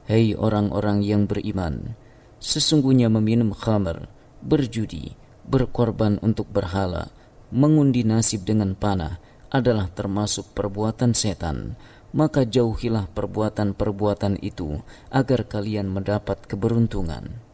Hei orang-orang yang beriman, sesungguhnya meminum khamar, berjudi, berkorban untuk berhala, mengundi nasib dengan panah adalah termasuk perbuatan setan. Maka jauhilah perbuatan-perbuatan itu agar kalian mendapat keberuntungan.